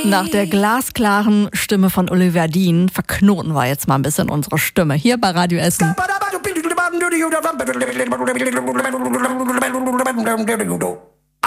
Nach der glasklaren Stimme von Oliver Dean verknoten wir jetzt mal ein bisschen unsere Stimme hier bei Radio Essen.